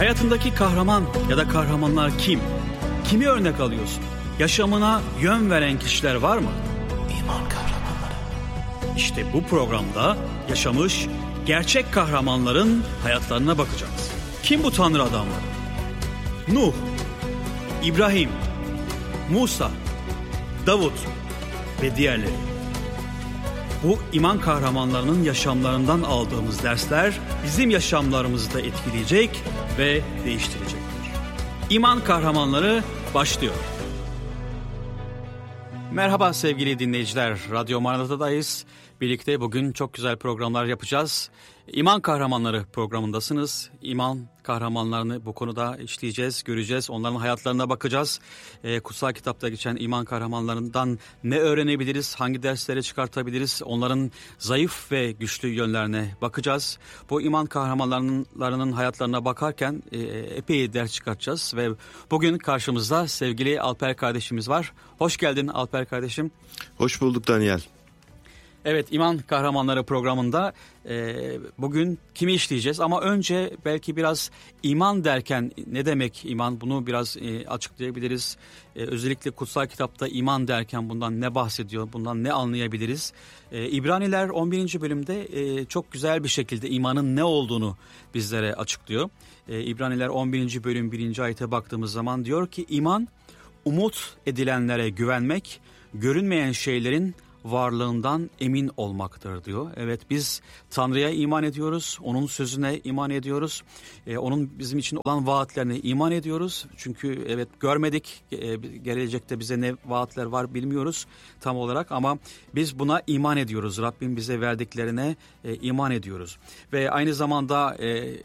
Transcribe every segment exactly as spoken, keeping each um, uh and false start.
Hayatındaki kahraman ya da kahramanlar kim? Kimi örnek alıyorsun? Yaşamına yön veren kişiler var mı? İman kahramanları. İşte bu programda yaşamış gerçek kahramanların hayatlarına bakacağız. Kim bu tanrı adamları? Nuh, İbrahim, Musa, Davut ve diğerleri. Bu iman kahramanlarının yaşamlarından aldığımız dersler bizim yaşamlarımızı da etkileyecek ve değiştirecektir. İman kahramanları başlıyor. Merhaba sevgili dinleyiciler, Radyo Maranata'dayız. Birlikte bugün çok güzel programlar yapacağız. İman kahramanları programındasınız. İman kahramanlarını bu konuda işleyeceğiz, göreceğiz. Onların hayatlarına bakacağız. Ee, kutsal kitapta geçen iman kahramanlarından ne öğrenebiliriz, hangi dersleri çıkartabiliriz? Onların zayıf ve güçlü yönlerine bakacağız. Bu iman kahramanlarının hayatlarına bakarken e, epey ders çıkartacağız. Ve bugün karşımızda sevgili Alper kardeşimiz var. Hoş geldin Alper kardeşim. Hoş bulduk Daniel. Evet, İman Kahramanları programında e, bugün kimi işleyeceğiz ama önce belki biraz iman derken ne demek iman, bunu biraz e, açıklayabiliriz. E, özellikle kutsal kitapta iman derken bundan ne bahsediyor, bundan ne anlayabiliriz? E, İbraniler on birinci bölümde e, çok güzel bir şekilde imanın ne olduğunu bizlere açıklıyor. E, İbraniler on birinci bölüm birinci ayete baktığımız zaman diyor ki iman umut edilenlere güvenmek, görünmeyen şeylerin varlığından emin olmaktır diyor. Evet, biz Tanrı'ya iman ediyoruz, onun sözüne iman ediyoruz, ee, onun bizim için olan vaatlerine iman ediyoruz. Çünkü evet görmedik, ee, gelecekte bize ne vaatler var bilmiyoruz tam olarak ama biz buna iman ediyoruz. Rabbim bize verdiklerine e, iman ediyoruz. Ve aynı zamanda e,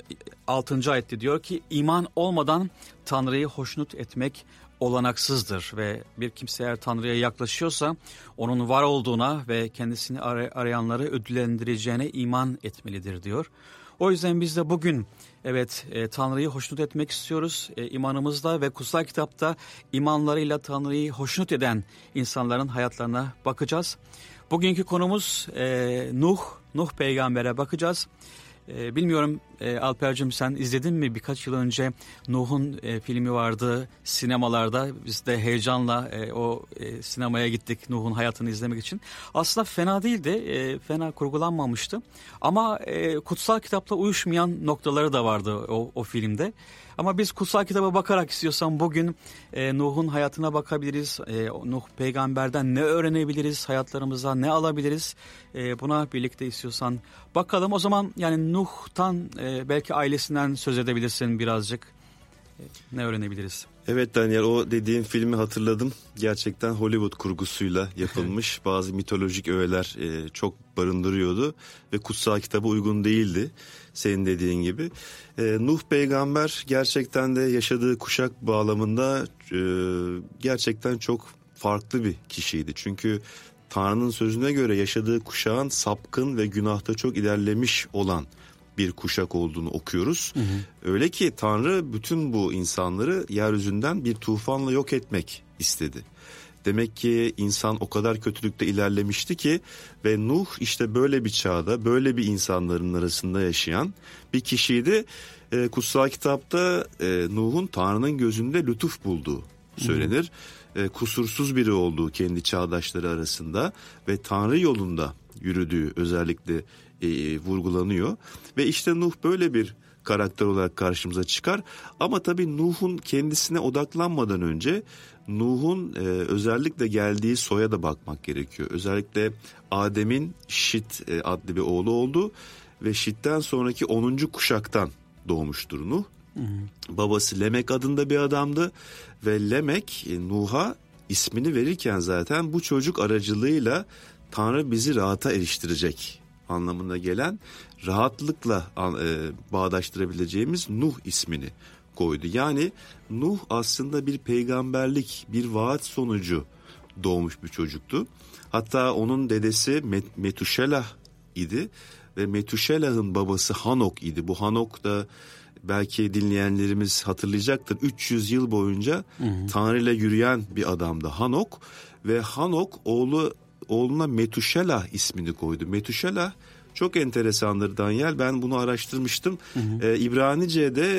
altıncı ayette diyor ki iman olmadan Tanrı'yı hoşnut etmek olanaksızdır ve bir kimse eğer Tanrı'ya yaklaşıyorsa onun var olduğuna ve kendisini arayanları ödüllendireceğine iman etmelidir diyor. O yüzden biz de bugün evet e, Tanrı'yı hoşnut etmek istiyoruz. E, imanımızda ve kutsal kitapta imanlarıyla Tanrı'yı hoşnut eden insanların hayatlarına bakacağız. Bugünkü konumuz e, Nuh, Nuh peygambere bakacağız. Ee, bilmiyorum e, Alper'cim, sen izledin mi? Birkaç yıl önce Nuh'un e, filmi vardı sinemalarda. Biz de heyecanla e, o e, sinemaya gittik Nuh'un hayatını izlemek için. Aslında fena değildi, e, fena kurgulanmamıştı. Ama e, kutsal kitapla uyuşmayan noktaları da vardı o, o filmde. Ama biz kutsal kitaba bakarak istiyorsan bugün e, Nuh'un hayatına bakabiliriz. E, Nuh peygamberden ne öğrenebiliriz, hayatlarımıza ne alabiliriz? E, buna birlikte istiyorsan bakalım. O zaman yani Nuh'tan e, belki ailesinden söz edebilirsin birazcık. E, ne öğrenebiliriz? Evet Daniel, o dediğin filmi hatırladım. Gerçekten Hollywood kurgusuyla yapılmış. Bazı mitolojik öğeler e, çok barındırıyordu ve kutsal kitaba uygun değildi. Senin dediğin gibi. E, Nuh peygamber gerçekten de yaşadığı kuşak bağlamında e, gerçekten çok farklı bir kişiydi. Çünkü Tanrı'nın sözüne göre yaşadığı kuşağın sapkın ve günahta çok ilerlemiş olan bir kuşak olduğunu okuyoruz. Hı hı. Öyle ki Tanrı bütün bu insanları yeryüzünden bir tufanla yok etmek istedi. Demek ki insan o kadar kötülükte ilerlemişti ki ve Nuh işte böyle bir çağda, böyle bir insanların arasında yaşayan bir kişiydi. E, kutsal kitapta e, Nuh'un Tanrı'nın gözünde lütuf bulduğu söylenir. Hı hı. E, kusursuz biri olduğu kendi çağdaşları arasında ve Tanrı yolunda yürüdüğü özellikle e, vurgulanıyor. Ve işte Nuh böyle bir karakter olarak karşımıza çıkar. Ama tabii Nuh'un kendisine odaklanmadan önce Nuh'un e, özellikle geldiği soya da bakmak gerekiyor. Özellikle Adem'in Şit e, adlı bir oğlu oldu ve Şit'ten sonraki onuncu kuşaktan doğmuştur Nuh. Hı hı. Babası Lemek adında bir adamdı ve Lemek e, Nuh'a ismini verirken zaten bu çocuk aracılığıyla Tanrı bizi rahata eriştirecek anlamına gelen rahatlıkla e, bağdaştırabileceğimiz Nuh ismini koydu. Yani Nuh aslında bir peygamberlik, bir vaat sonucu doğmuş bir çocuktu. Hatta onun dedesi Met- Metuşelah idi ve Metuşelah'ın babası Hanok idi. Bu Hanok da belki dinleyenlerimiz hatırlayacaktır. üç yüz yıl boyunca hı hı. Tanrı ile yürüyen bir adamdı Hanok ve Hanok oğlu oğluna Metuşelah ismini koydu. Metuşelah çok enteresandır Daniel. Ben bunu araştırmıştım. Hı hı. Ee, İbranice'de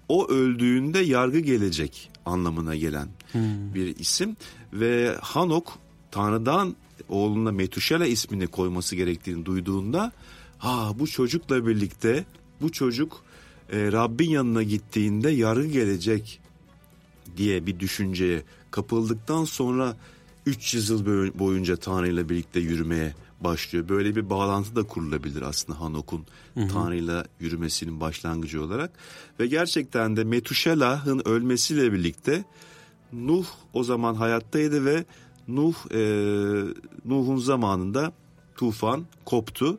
o öldüğünde yargı gelecek anlamına gelen Hmm. bir isim. Ve Hanok Tanrı'dan oğluna Metuşela ismini koyması gerektiğini duyduğunda ha bu çocukla birlikte bu çocuk e, Rabbin yanına gittiğinde yargı gelecek diye bir düşünceye kapıldıktan sonra üç yüz yıl boyunca Tanrı ile birlikte yürümeye başlıyor. Böyle bir bağlantı da kurulabilir aslında Hanok'un Tanrı ile yürümesinin başlangıcı olarak. Ve gerçekten de Metuşelah'ın ölmesiyle birlikte Nuh o zaman hayattaydı ve Nuh e, Nuh'un zamanında tufan koptu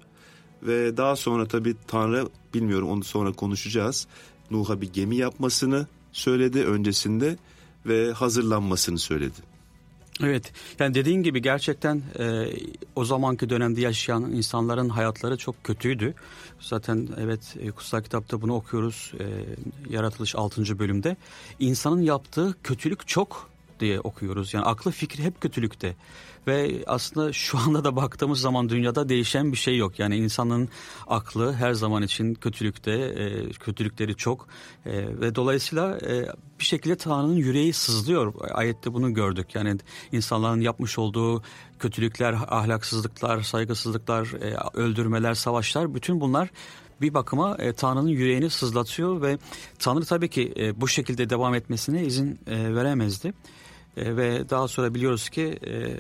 ve daha sonra tabii Tanrı, bilmiyorum onu sonra konuşacağız, Nuh'a bir gemi yapmasını söyledi öncesinde ve hazırlanmasını söyledi. Evet, yani dediğin gibi gerçekten e, o zamanki dönemde yaşayan insanların hayatları çok kötüydü. Zaten evet, e, kutsal kitapta bunu okuyoruz, e, Yaratılış altıncı bölümde. İnsanın yaptığı kötülük çok diye okuyoruz. Yani aklı fikri hep kötülükte. Ve aslında şu anda da baktığımız zaman dünyada değişen bir şey yok. Yani insanın aklı her zaman için kötülükte, e, kötülükleri çok. E, ve dolayısıyla e, bir şekilde Tanrı'nın yüreği sızlıyor. Ayette bunu gördük. Yani insanların yapmış olduğu kötülükler, ahlaksızlıklar, saygısızlıklar, e, öldürmeler, savaşlar, bütün bunlar bir bakıma e, Tanrı'nın yüreğini sızlatıyor ve Tanrı tabii ki e, bu şekilde devam etmesine izin e, veremezdi. E, ve daha sonra biliyoruz ki e,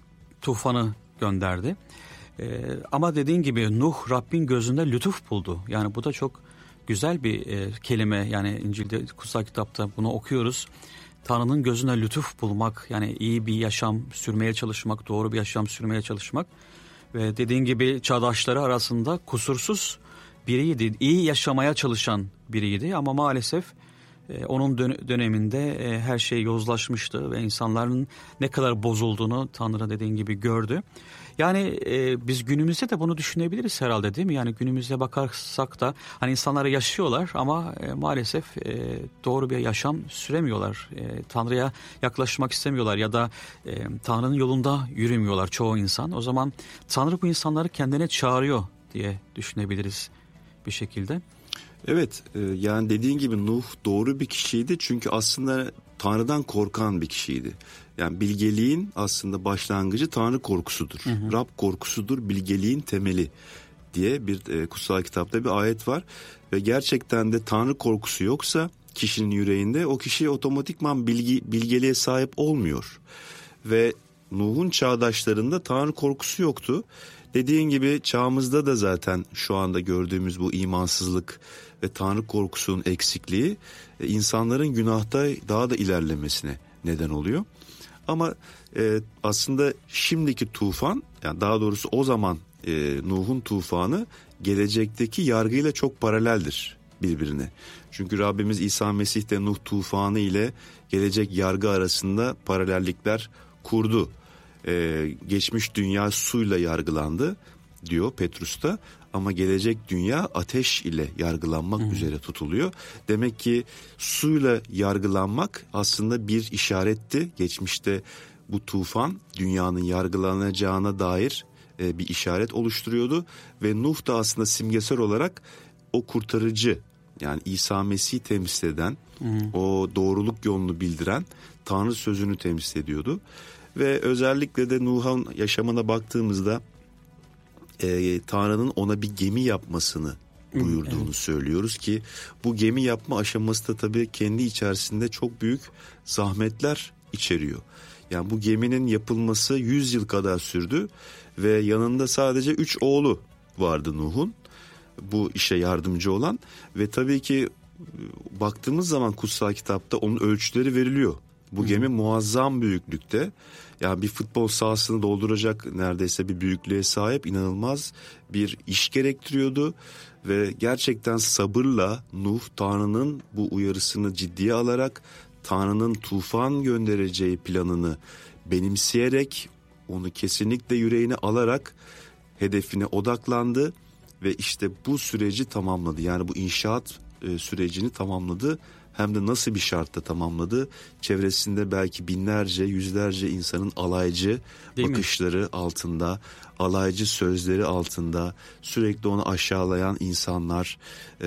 tufanı gönderdi. E, ama dediğin gibi Nuh Rabbin gözünde lütuf buldu. Yani bu da çok güzel bir e, kelime. Yani İncil'de, kutsal kitapta bunu okuyoruz. Tanrı'nın gözünde lütuf bulmak, yani iyi bir yaşam sürmeye çalışmak, doğru bir yaşam sürmeye çalışmak. Ve dediğin gibi çağdaşları arasında kusursuz biriydi. İyi yaşamaya çalışan biriydi ama maalesef e, onun döneminde e, her şey yozlaşmıştı ve insanların ne kadar bozulduğunu Tanrı dediğin gibi gördü. Yani e, biz günümüzde de bunu düşünebiliriz herhalde, değil mi? Yani günümüze bakarsak da hani insanlar yaşıyorlar ama e, maalesef e, doğru bir yaşam süremiyorlar. E, Tanrı'ya yaklaşmak istemiyorlar ya da e, Tanrı'nın yolunda yürümüyorlar çoğu insan. O zaman Tanrı bu insanları kendine çağırıyor diye düşünebiliriz bir şekilde. Evet, yani dediğin gibi Nuh doğru bir kişiydi çünkü aslında Tanrı'dan korkan bir kişiydi. Yani bilgeliğin aslında başlangıcı Tanrı korkusudur. Hı hı. Rab korkusudur bilgeliğin temeli diye bir e, kutsal kitapta bir ayet var. Ve gerçekten de Tanrı korkusu yoksa kişinin yüreğinde, o kişi otomatikman bilgi, bilgeliğe sahip olmuyor. Ve Nuh'un çağdaşlarında Tanrı korkusu yoktu. Dediğin gibi çağımızda da zaten şu anda gördüğümüz bu imansızlık ve Tanrı korkusunun eksikliği insanların günahta daha da ilerlemesine neden oluyor. Ama e, aslında şimdiki tufan, yani daha doğrusu o zaman e, Nuh'un tufanı gelecekteki yargıyla çok paraleldir birbirine. Çünkü Rabbimiz İsa Mesih de Nuh tufanı ile gelecek yargı arasında paralellikler kurdu. Ee, geçmiş dünya suyla yargılandı diyor Petrus'ta ama gelecek dünya ateş ile yargılanmak hmm. üzere tutuluyor. Demek ki suyla yargılanmak aslında bir işaretti. Geçmişte bu tufan dünyanın yargılanacağına dair e, bir işaret oluşturuyordu ve Nuh da aslında simgesel olarak o kurtarıcı, yani İsa Mesih'i temsil eden, hmm. o doğruluk yolunu bildiren Tanrı sözünü temsil ediyordu. Ve özellikle de Nuh'un yaşamına baktığımızda e, Tanrı'nın ona bir gemi yapmasını buyurduğunu evet. söylüyoruz ki bu gemi yapma aşaması da tabii kendi içerisinde çok büyük zahmetler içeriyor. Yani bu geminin yapılması yüz yıl kadar sürdü ve yanında sadece üç oğlu vardı Nuh'un, bu işe yardımcı olan. Ve tabii ki baktığımız zaman kutsal kitapta onun ölçüleri veriliyor. Bu gemi muazzam büyüklükte. Yani bir futbol sahasını dolduracak neredeyse bir büyüklüğe sahip, inanılmaz bir iş gerektiriyordu. Ve gerçekten sabırla Nuh Tanrı'nın bu uyarısını ciddiye alarak Tanrı'nın tufan göndereceği planını benimseyerek onu kesinlikle yüreğine alarak hedefine odaklandı. Ve işte bu süreci tamamladı. Yani bu inşaat e, sürecini tamamladı. Hem de nasıl bir şartta tamamladı. Çevresinde belki binlerce, yüzlerce insanın alaycı Değil bakışları mi? altında, alaycı sözleri altında, sürekli onu aşağılayan insanlar, e, e,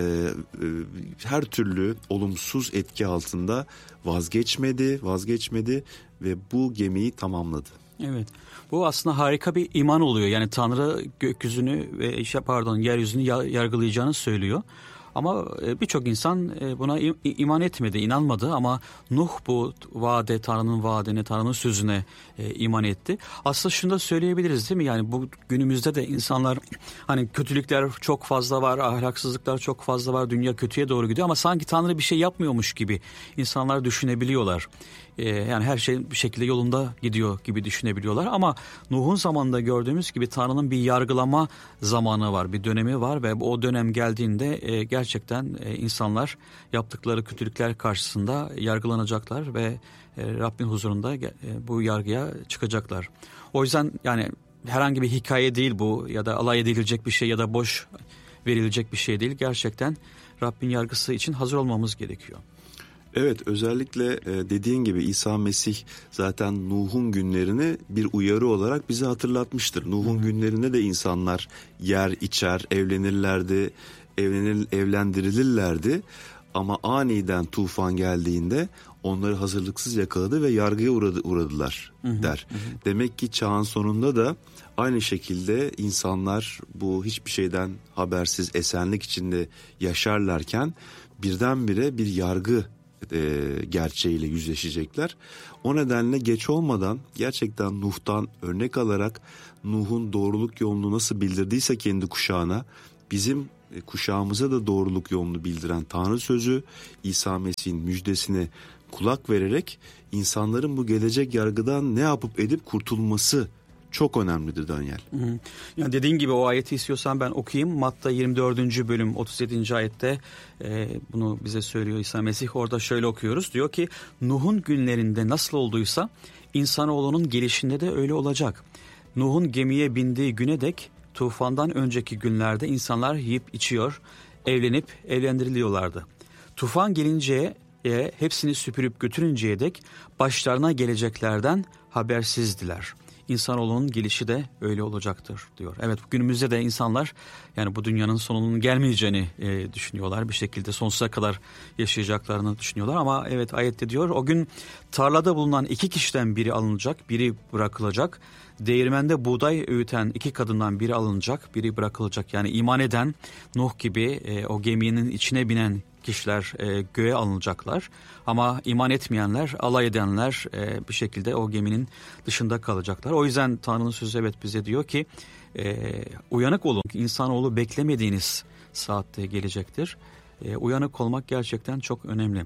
her türlü olumsuz etki altında vazgeçmedi, vazgeçmedi ve bu gemiyi tamamladı. Evet. Bu aslında harika bir iman oluyor. Yani Tanrı gökyüzünü ve işte pardon yeryüzünü yargılayacağını söylüyor. Ama birçok insan buna iman etmedi, inanmadı ama Nuh bu vaade, Tanrı'nın vaadine, Tanrı'nın sözüne iman etti. Aslında şunu da söyleyebiliriz değil mi? Yani bu günümüzde de insanlar hani kötülükler çok fazla var, ahlaksızlıklar çok fazla var, dünya kötüye doğru gidiyor ama sanki Tanrı bir şey yapmıyormuş gibi insanlar düşünebiliyorlar. Yani her şey bir şekilde yolunda gidiyor gibi düşünebiliyorlar ama Nuh'un zamanında gördüğümüz gibi Tanrı'nın bir yargılama zamanı var, bir dönemi var ve o dönem geldiğinde gerçekten insanlar yaptıkları kötülükler karşısında yargılanacaklar ve Rabbin huzurunda bu yargıya çıkacaklar. O yüzden yani herhangi bir hikaye değil bu ya da alay edilecek bir şey ya da boş verilecek bir şey değil. Gerçekten Rabbin yargısı için hazır olmamız gerekiyor. Evet, özellikle dediğin gibi İsa Mesih zaten Nuh'un günlerini bir uyarı olarak bize hatırlatmıştır. Nuh'un günlerinde de insanlar yer içer, evlenirlerdi, evlenir, evlendirilirlerdi. Ama aniden tufan geldiğinde onları hazırlıksız yakaladı ve yargıya uğradı, uğradılar der. Hı hı. Demek ki çağın sonunda da aynı şekilde insanlar bu hiçbir şeyden habersiz esenlik içinde yaşarlarken birdenbire bir yargı e, gerçeğiyle yüzleşecekler. O nedenle geç olmadan gerçekten Nuh'tan örnek alarak Nuh'un doğruluk yolunu nasıl bildirdiyse kendi kuşağına bizim kuşağımıza da doğruluk yolunu bildiren Tanrı sözü İsa Mesih'in müjdesine kulak vererek insanların bu gelecek yargıdan ne yapıp edip kurtulması çok önemlidir Daniel. Hı hı. Yani dediğin gibi o ayeti istiyorsan ben okuyayım. Matta yirmi dördüncü bölüm otuz yedinci ayette e, bunu bize söylüyor İsa Mesih. Orada şöyle okuyoruz. Diyor ki Nuh'un günlerinde nasıl olduysa insanoğlunun gelişinde de öyle olacak. Nuh'un gemiye bindiği güne dek tufandan önceki günlerde insanlar yiyip içiyor, evlenip evlendiriliyorlardı. Tufan gelinceye e, hepsini süpürüp götürünceye dek başlarına geleceklerden habersizdiler. İnsanoğlunun gelişi de öyle olacaktır diyor. Evet, günümüzde de insanlar yani bu dünyanın sonunun gelmeyeceğini e, düşünüyorlar. Bir şekilde sonsuza kadar yaşayacaklarını düşünüyorlar. Ama evet ayette diyor o gün tarlada bulunan iki kişiden biri alınacak, biri bırakılacak. Değirmende buğday öğüten iki kadından biri alınacak, biri bırakılacak. Yani iman eden Nuh gibi e, o geminin içine binen kişiler e, göğe alınacaklar. Ama iman etmeyenler, alay edenler e, bir şekilde o geminin dışında kalacaklar. O yüzden Tanrı'nın sözü evet bize diyor ki e, uyanık olun. İnsanoğlu beklemediğiniz saatte gelecektir. E, uyanık olmak gerçekten çok önemli.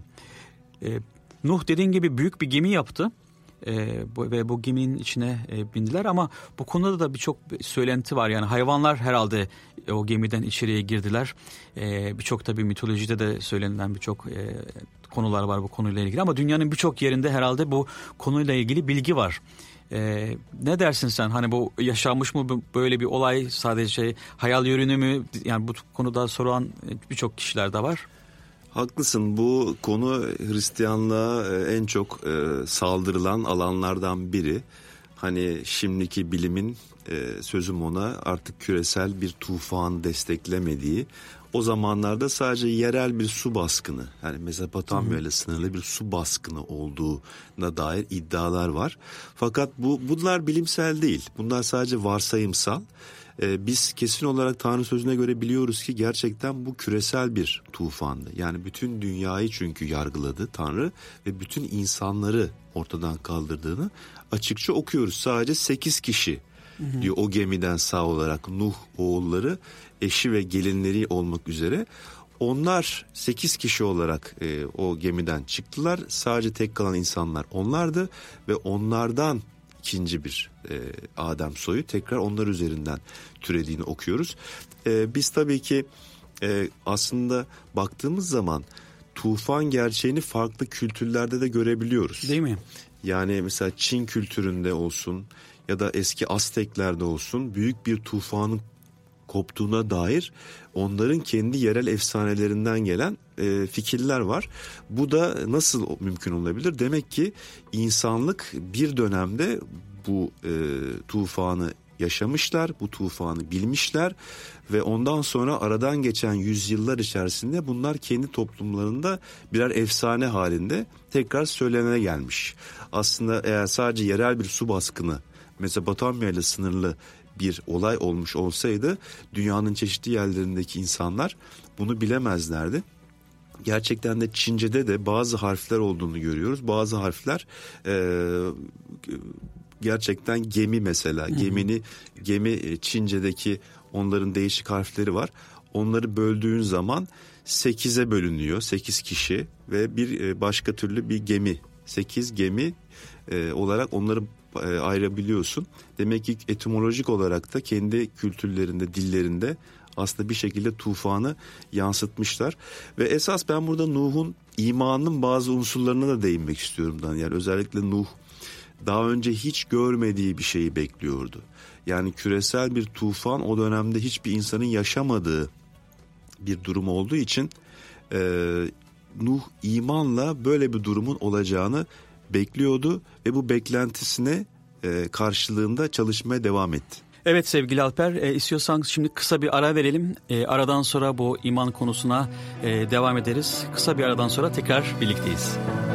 E, Nuh dediğin gibi büyük bir gemi yaptı. E, bu, ve bu geminin içine e, bindiler ama bu konuda da birçok söylenti var. Yani hayvanlar herhalde e, o gemiden içeriye girdiler. E, birçok tabii mitolojide de söylenilen birçok e, konular var bu konuyla ilgili ama dünyanın birçok yerinde herhalde bu konuyla ilgili bilgi var. E, ne dersin sen? Hani bu yaşanmış mı böyle bir olay, sadece hayal ürünü mü? Yani bu konuda soran birçok kişiler de var. Haklısın, bu konu Hristiyanlığa en çok saldırılan alanlardan biri. Hani şimdiki bilimin sözüm ona artık küresel bir tufan desteklemediği, o zamanlarda sadece yerel bir su baskını, yani Mezopotamya ile sınırlı bir su baskını olduğuna dair iddialar var. Fakat bu bunlar bilimsel değil, bunlar sadece varsayımsal. Biz kesin olarak Tanrı sözüne göre biliyoruz ki gerçekten bu küresel bir tufandı. Yani bütün dünyayı çünkü yargıladı Tanrı ve bütün insanları ortadan kaldırdığını açıkça okuyoruz. Sadece sekiz kişi diyor o gemiden sağ olarak, Nuh oğulları, eşi ve gelinleri olmak üzere. Onlar sekiz kişi olarak e, o gemiden çıktılar. Sadece tek kalan insanlar onlardı ve onlardan ikinci bir e, Adem soyu tekrar onlar üzerinden türediğini okuyoruz. E, biz tabii ki e, aslında baktığımız zaman tufan gerçeğini farklı kültürlerde de görebiliyoruz. Değil mi? Yani mesela Çin kültüründe olsun ya da eski Azteklerde olsun büyük bir tufanın koptuğuna dair onların kendi yerel efsanelerinden gelen e, fikirler var. Bu da nasıl mümkün olabilir? Demek ki insanlık bir dönemde bu e, tufanı yaşamışlar, bu tufanı bilmişler ve ondan sonra aradan geçen yüzyıllar içerisinde bunlar kendi toplumlarında birer efsane halinde tekrar söylenene gelmiş. Aslında eğer sadece yerel bir su baskını Mezopotamya ile sınırlı bir olay olmuş olsaydı dünyanın çeşitli yerlerindeki insanlar bunu bilemezlerdi. Gerçekten de Çince'de de bazı harfler olduğunu görüyoruz. Bazı harfler e, gerçekten gemi mesela. Gemini gemi Çince'deki onların değişik harfleri var. Onları böldüğün zaman sekize bölünüyor. sekiz kişi ve bir başka türlü bir gemi. sekiz gemi e, olarak onları e, ayırabiliyorsun. Demek ki etimolojik olarak da kendi kültürlerinde, dillerinde aslında bir şekilde tufanı yansıtmışlar. Ve esas ben burada Nuh'un imanının bazı unsurlarına da değinmek istiyorum Daniel. Özellikle Nuh daha önce hiç görmediği bir şeyi bekliyordu. Yani küresel bir tufan o dönemde hiçbir insanın yaşamadığı bir durum olduğu için e, Nuh imanla böyle bir durumun olacağını bekliyordu ve bu beklentisine e, karşılığında çalışmaya devam etti. Evet sevgili Alper, e, istiyorsan şimdi kısa bir ara verelim. E, aradan sonra bu iman konusuna e, devam ederiz. Kısa bir aradan sonra tekrar birlikteyiz.